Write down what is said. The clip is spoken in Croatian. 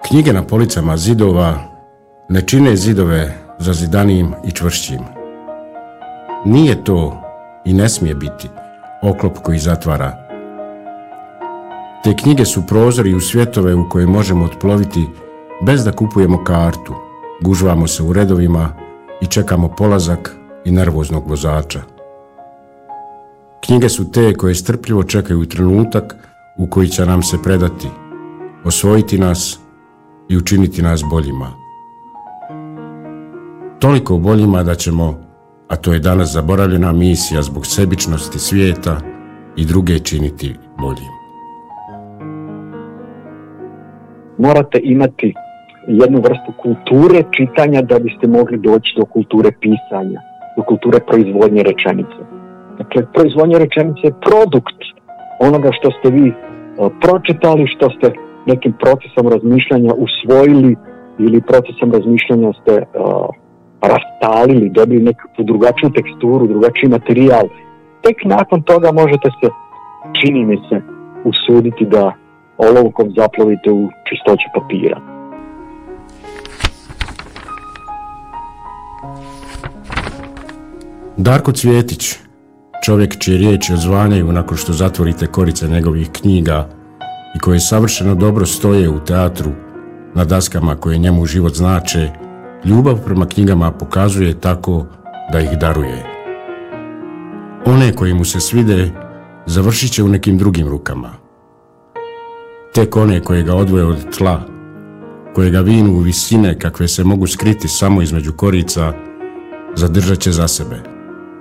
Knjige na policama zidova ne čine zidove zazidanijim i čvršćim. Nije to i ne smije biti oklop koji zatvara. Te knjige su prozori u svjetove u koje možemo otploviti bez da kupujemo kartu, gužvamo se u redovima i čekamo polazak i nervoznog vozača. Knjige su te koje strpljivo čekaju trenutak u koji će nam se predati, osvojiti nas i učiniti nas boljima. Toliko boljima da ćemo, a to je danas zaboravljena misija zbog sebičnosti svijeta, i druge činiti boljim. Morate imati jednu vrstu kulture čitanja da biste mogli doći do kulture pisanja, do kulture proizvodnje rečenice. Dakle, proizvodnja rečenice je produkt onoga što ste vi pročitali, što ste nekim procesom razmišljanja usvojili ili procesom razmišljanja ste rastalili, dobili nekakvu drugačiju teksturu, drugačiji materijal. Tek nakon toga možete se, čini mi se, usuditi da olovkom zaplovite u čistoću papira. Darko Cvjetić, čovjek čije riječi odzvanjaju nakon što zatvorite korice njegovih knjiga i koje savršeno dobro stoje u teatru na daskama koje njemu život znače, ljubav prema knjigama pokazuje tako da ih daruje. One koje mu se svide završit će u nekim drugim rukama. Tek one koje ga odvoje od tla, koje ga vinu u visine kakve se mogu skriti samo između korica, zadržat će za sebe.